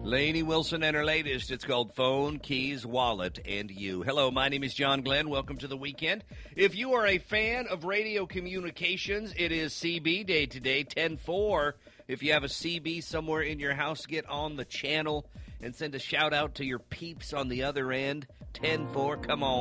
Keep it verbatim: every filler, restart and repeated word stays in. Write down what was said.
Lainey Wilson and her latest. It's called Phone, Keys, Wallet, and You. Hello, my name is John Glenn. Welcome to the weekend. If you are a fan of radio communications, it is C B Day today, ten four. If you have a C B somewhere in your house, get on the channel and send a shout-out to your peeps on the other end. ten four, come on.